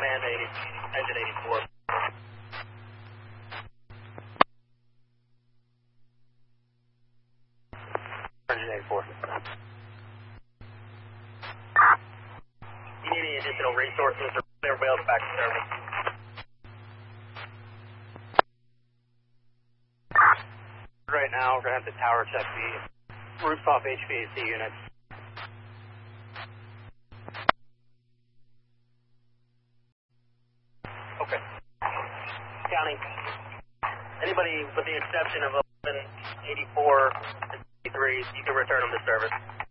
command 80, engine 84. Engine 84. You need any additional resources or everybody else back to service? Right now, we're going to have the tower check the rooftop HVAC units. Okay. Counting. Anybody with the exception of 1184 and 53, you can return them to service.